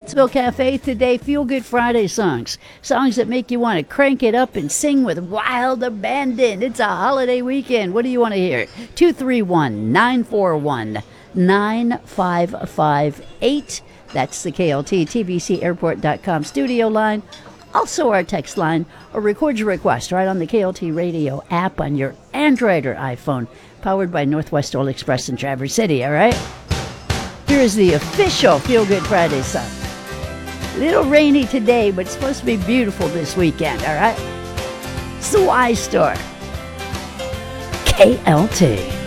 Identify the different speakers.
Speaker 1: Pottsville Cafe today. Feel Good Friday songs. Songs that make you want to crank it up and sing with wild abandon. It's a holiday weekend. What do you want to hear? 231-941-9558. That's the KLT TVCAirport.com studio line. Also our text line, or record your request right on the KLT radio app on your Android or iPhone, powered by Northwest Oil Express in Traverse City, all right? Here is the official Feel Good Friday song. A little rainy today, but it's supposed to be beautiful this weekend, all right? It's the Y Store. KLT.